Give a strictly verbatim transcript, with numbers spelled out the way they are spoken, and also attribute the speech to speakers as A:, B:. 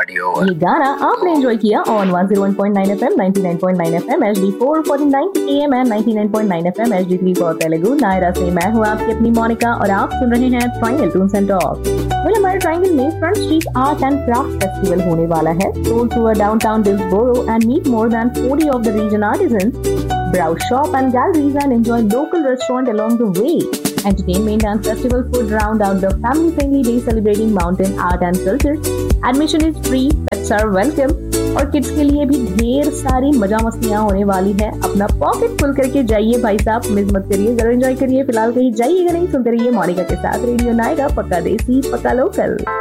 A: Audio.
B: ये गाना आपने एंजॉय किया on one zero one point nine FM, ninety nine point nine FM, H D four forty nine am and ninety nine point nine FM, H D three for Telugu. Naira से मैं हूँ आपकी अपनी मोनिका और आप सुन रहे हैं triangle Toons and talk. Well, हमारे ट्रायंगल में front street art and craft festival होने वाला है। Stroll through a downtown Dillsborough and meet more than forty of the region artisans. Browse shop and galleries and enjoy local restaurant along the way. Entertainment and festival food round out the family-friendly day celebrating mountain art and culture. Admission is free, pets are welcome. और kids के लिए भी ढेर सारी मजा मस्तियाँ होने वाली है। अपना पॉकेट फुल करके जाइए भाई साहब, मिस मत करिए, जरूर एंजॉय करिए। फिलहाल कहीं जाइएगा नहीं, सुनते रहिए मोनिका के साथ रेडियो नायरा, पक्का देसी पक्का लोकल।